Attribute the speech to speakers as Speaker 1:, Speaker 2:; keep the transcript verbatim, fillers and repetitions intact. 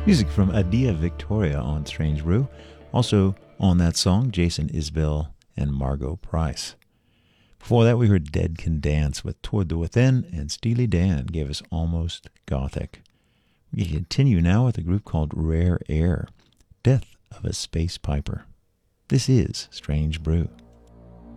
Speaker 1: Music from Adia Victoria on Strange Brew. Also on that song, Jason Isbell and Margot Price. Before that, we heard Dead Can Dance with Toward the Within, and Steely Dan gave us Almost Gothic. We continue now with a group called Rare Air, Death of a Space Piper. This is Strange Brew.